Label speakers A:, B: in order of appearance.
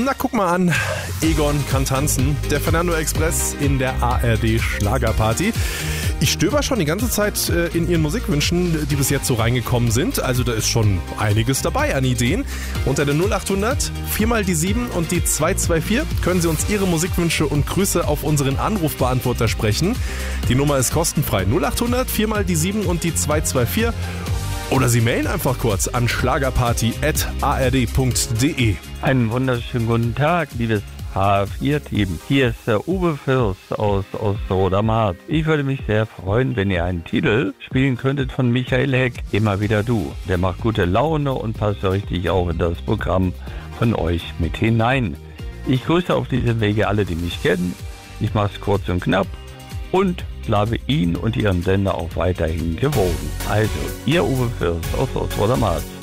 A: Na, guck mal an, Egon kann tanzen, der Fernando Express in der ARD Schlagerparty. Ich stöber schon die ganze Zeit in Ihren Musikwünschen, die bis jetzt so reingekommen sind. Also da ist schon einiges dabei an Ideen. Unter der 0800 4 mal die 7 und die 224 können Sie uns Ihre Musikwünsche und Grüße auf unseren Anrufbeantworter sprechen. Die Nummer ist kostenfrei. 0800 4 mal die 7 und die 224. Oder Sie mailen einfach kurz an schlagerparty@ard.de.
B: Einen wunderschönen guten Tag, liebes H4-Team. Hier ist der Uwe Fürst aus Osterroder Marz. Ich würde mich sehr freuen, wenn ihr einen Titel spielen könntet von Michael Heck, Immer wieder du. Der macht gute Laune und passt richtig auch in das Programm von euch mit hinein. Ich grüße auf diesem Wege alle, die mich kennen. Ich mache es kurz und knapp und bleibe ihn und ihren Sender auch weiterhin gewogen. Also, ihr Uwe Fürst aus Osterroder Marz.